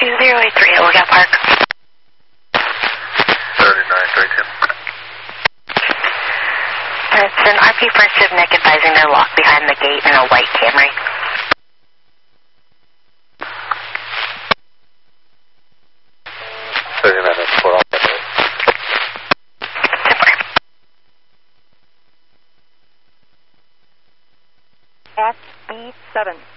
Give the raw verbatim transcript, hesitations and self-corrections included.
two zero eight three at Lookout Park. thirty-nine thirty-two. It's an R P first shift Nick advising they're locked behind the gate in a white Camry. thirty-nine four, all that is. Super. S B seven.